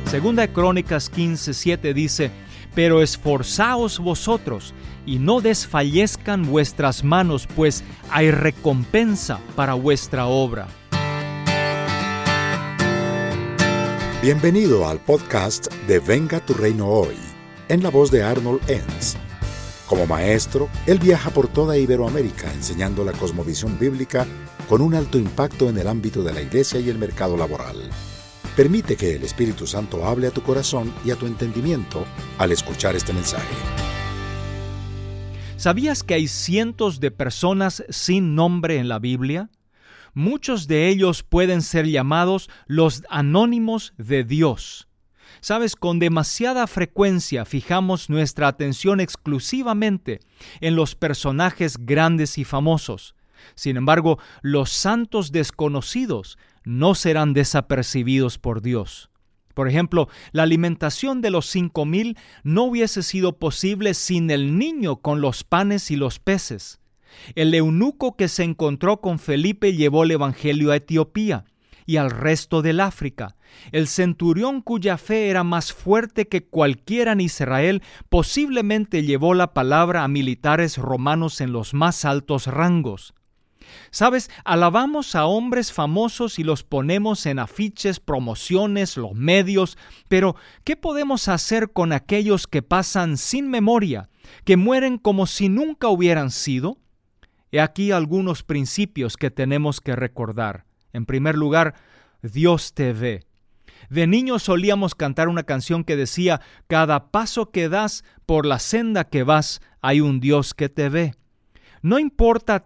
Segunda de Crónicas 15:7 dice: pero esforzaos vosotros y no desfallezcan vuestras manos, pues hay recompensa para vuestra obra. Bienvenido al podcast de Venga tu Reino Hoy, en la voz de Arnold Enns. Como maestro, él viaja por toda Iberoamérica enseñando la cosmovisión bíblica con un alto impacto en el ámbito de la iglesia y el mercado laboral. Permite que el Espíritu Santo hable a tu corazón y a tu entendimiento al escuchar este mensaje. ¿Sabías que hay cientos de personas sin nombre en la Biblia? Muchos de ellos pueden ser llamados los anónimos de Dios. Sabes, con demasiada frecuencia fijamos nuestra atención exclusivamente en los personajes grandes y famosos. Sin embargo, los santos desconocidos no serán desapercibidos por Dios. Por ejemplo, la alimentación de los 5,000 no hubiese sido posible sin el niño con los panes y los peces. El eunuco que se encontró con Felipe llevó el evangelio a Etiopía y al resto del África. El centurión cuya fe era más fuerte que cualquiera en Israel posiblemente llevó la palabra a militares romanos en los más altos rangos. ¿Sabes? Alabamos a hombres famosos y los ponemos en afiches, promociones, los medios, pero ¿qué podemos hacer con aquellos que pasan sin memoria, que mueren como si nunca hubieran sido? He aquí algunos principios que tenemos que recordar. En primer lugar, Dios te ve. De niños solíamos cantar una canción que decía: cada paso que das, por la senda que vas, hay un Dios que te ve. No importa